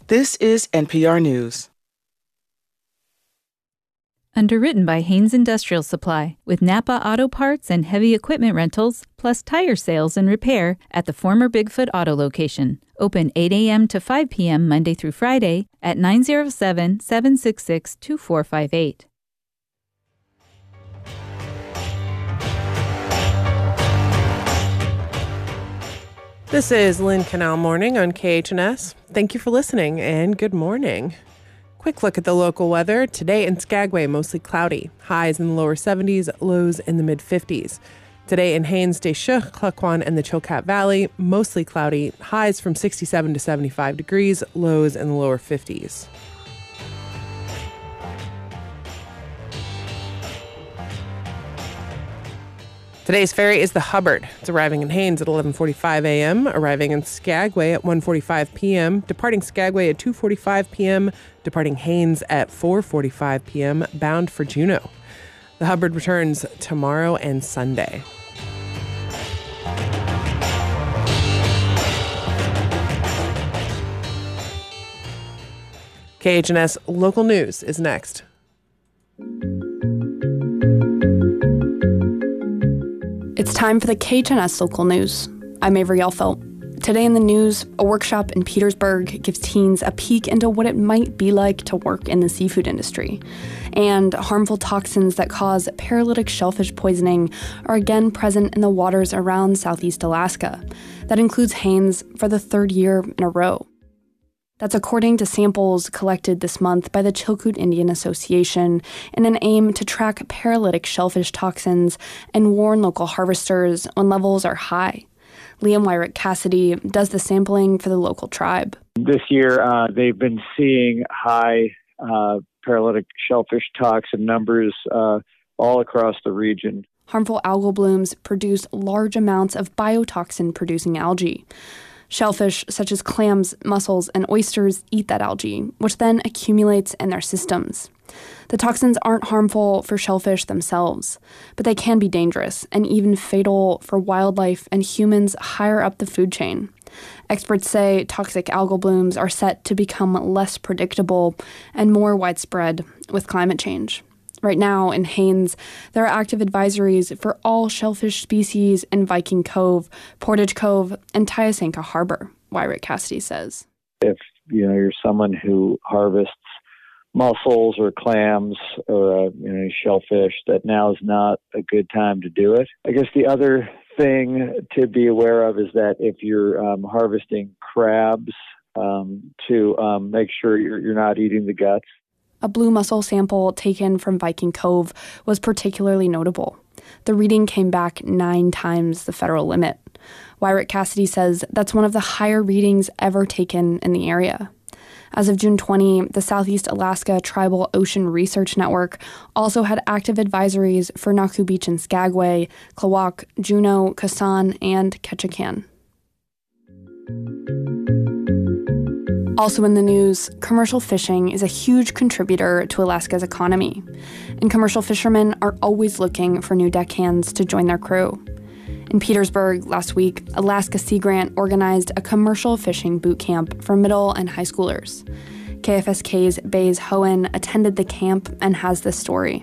This is NPR News. Underwritten by Haynes Industrial Supply, with Napa Auto Parts and heavy equipment rentals, plus tire sales and repair at the former Bigfoot Auto location. Open 8 a.m. to 5 p.m. Monday through Friday at 907-766-2458. This is Lynn Canal Morning on KHNS. Thank you for listening and good morning. Quick look at the local weather. Today in Skagway, mostly cloudy. Highs in the lower 70s, lows in the mid-50s. Today in Haines, Deschutes, Klukwan, and the Chilkat Valley, mostly cloudy. Highs from 67 to 75 degrees, lows in the lower 50s. Today's ferry is the Hubbard. It's arriving in Haines at 11:45 a.m., arriving in Skagway at 1:45 p.m., departing Skagway at 2:45 p.m., departing Haines at 4:45 p.m., bound for Juneau. The Hubbard returns tomorrow and Sunday. KHNS Local News is next. It's time for the KHNS Local News. I'm Avery Elfelt. Today in the news, a workshop in Petersburg gives teens a peek into what it might be like to work in the seafood industry. And harmful toxins that cause paralytic shellfish poisoning are again present in the waters around Southeast Alaska. That includes Haines for the third year in a row. That's according to samples collected this month by the Chilkoot Indian Association in an aim to track paralytic shellfish toxins and warn local harvesters when levels are high. Liam Wyrick Cassidy does the sampling for the local tribe. This year, they've been seeing high paralytic shellfish toxin numbers all across the region. Harmful algal blooms produce large amounts of biotoxin-producing algae. Shellfish, such as clams, mussels, and oysters, eat that algae, which then accumulates in their systems. The toxins aren't harmful for shellfish themselves, but they can be dangerous and even fatal for wildlife and humans higher up the food chain. Experts say toxic algal blooms are set to become less predictable and more widespread with climate change. Right now, in Haines, there are active advisories for all shellfish species in Viking Cove, Portage Cove, and Tyasenka Harbor, Wyrick Cassidy says. If you're someone who harvests mussels or clams or shellfish, that now is not a good time to do it. I guess the other thing to be aware of is that if you're harvesting crabs, to make sure you're not eating the guts. A blue mussel sample taken from Viking Cove was particularly notable. The reading came back 9 times the federal limit. Wyrick Cassidy says that's one of the higher readings ever taken in the area. As of June 20, the Southeast Alaska Tribal Ocean Research Network also had active advisories for Naku Beach and Skagway, Klawock, Juneau, Kasan, and Ketchikan. Also in the news, commercial fishing is a huge contributor to Alaska's economy, and commercial fishermen are always looking for new deckhands to join their crew. In Petersburg last week, Alaska Sea Grant organized a commercial fishing boot camp for middle and high schoolers. KFSK's Baze Hohen attended the camp and has this story.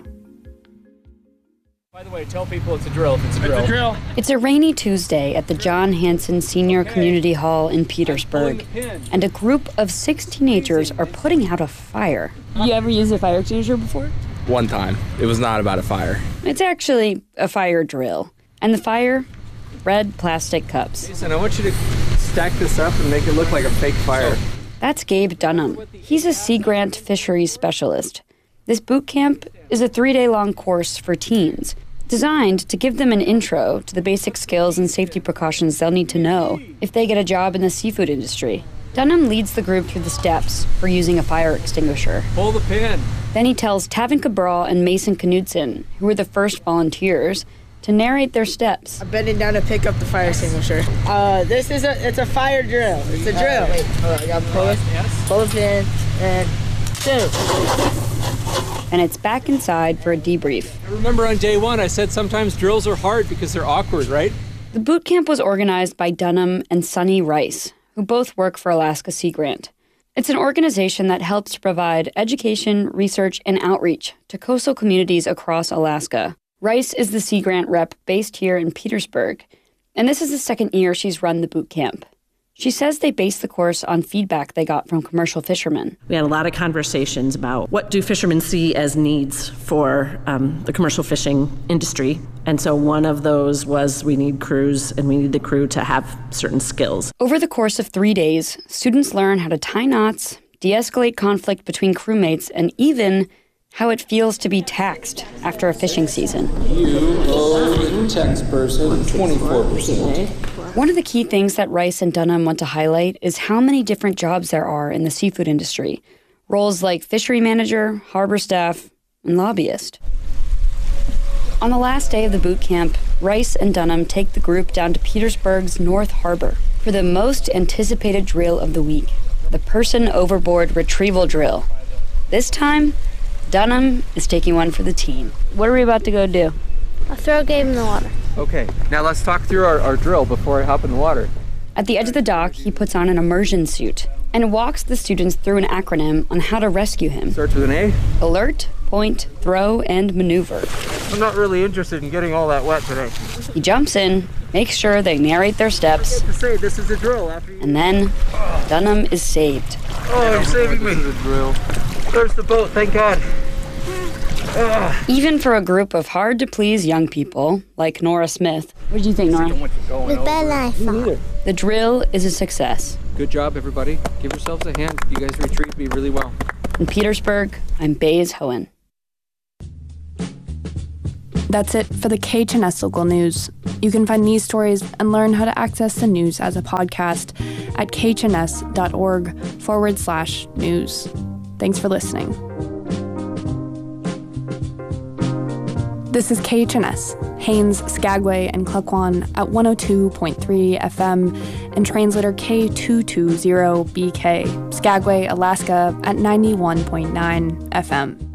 By the way, tell people it's a drill if it's a drill. It's a drill. It's a rainy Tuesday at the John Hanson Senior Community Hall in Petersburg, and a group of 6 teenagers are putting out a fire. You ever used a fire extinguisher before? One time. It was not about a fire. It's actually a fire drill. And the fire? Red plastic cups. Jason, I want you to stack this up and make it look like a fake fire. That's Gabe Dunham. He's a Sea Grant fisheries specialist. This boot camp is a 3-day-long course for teens, designed to give them an intro to the basic skills and safety precautions they'll need to know if they get a job in the seafood industry. Dunham leads the group through the steps for using a fire extinguisher. Pull the pin. Then he tells Tavin Cabral and Mason Knudsen, who were the first volunteers, to narrate their steps. I'm bending down to pick up the fire extinguisher. It's a fire drill. It's a drill. Wait, hold on, I gotta pull the pin, and 2. And it's back inside for a debrief. I remember on day 1 I said sometimes drills are hard because they're awkward, right? The boot camp was organized by Dunham and Sonny Rice, who both work for Alaska Sea Grant. It's an organization that helps to provide education, research, and outreach to coastal communities across Alaska. Rice is the Sea Grant rep based here in Petersburg, and this is the second year she's run the boot camp. She says they based the course on feedback they got from commercial fishermen. We had a lot of conversations about what do fishermen see as needs for the commercial fishing industry. And so one of those was we need crews, and we need the crew to have certain skills. Over the course of 3 days, students learn how to tie knots, de-escalate conflict between crewmates, and even how it feels to be taxed after a fishing season. You owe tax person 24%. One of the key things that Rice and Dunham want to highlight is how many different jobs there are in the seafood industry. Roles like fishery manager, harbor staff, and lobbyist. On the last day of the boot camp, Rice and Dunham take the group down to Petersburg's North Harbor for the most anticipated drill of the week, the Person Overboard Retrieval Drill. This time, Dunham is taking one for the team. What are we about to go do? I'll throw Gabe in the water. Okay, now let's talk through our drill before I hop in the water. At the edge of the dock, he puts on an immersion suit and walks the students through an acronym on how to rescue him. Starts with an A. Alert, point, throw, and maneuver. I'm not really interested in getting all that wet today. He jumps in, makes sure they narrate their steps, To say this is a drill after you... and then Dunham is saved. Oh, you're saving me. This is a drill. There's the boat, thank God. Even for a group of hard-to-please young people, like Nora Smith. What do you think, Nora? It was better than I thought. The drill is a success. Good job, everybody. Give yourselves a hand. You guys retrieved me really well. In Petersburg, I'm Baze Hohen. That's it for the KHNS Local News. You can find these stories and learn how to access the news as a podcast at khns.org/news. Thanks for listening. This is KHNS, Haines, Skagway, and Klukwan at 102.3 FM and translator K220BK, Skagway, Alaska at 91.9 FM.